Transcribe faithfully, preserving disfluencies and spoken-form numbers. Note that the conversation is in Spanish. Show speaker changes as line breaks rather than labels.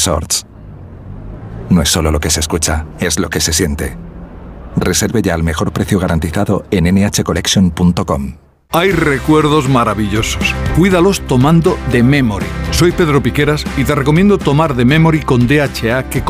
Resorts. No es solo lo que se escucha, es lo que se siente. Reserve ya al mejor precio garantizado en ene hache collection punto com.
Hay recuerdos maravillosos. Cuídalos tomando The Memory. Soy Pedro Piqueras y te recomiendo tomar The Memory con D H A, que